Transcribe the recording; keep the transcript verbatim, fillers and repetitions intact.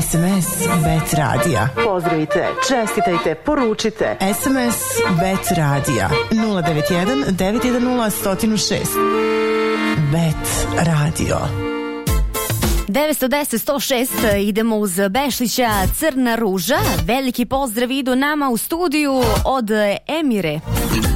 S M S Bet Radija. Pozdravite, čestitajte, poručite. S M S Bet Radija nula devet jedan devet jedan nula jedan zero šest. Bet Radio. devetsto deset sto šest, idemo uz Bešlića, Crna ruža. Veliki pozdrav idu nama u studiju od Emire.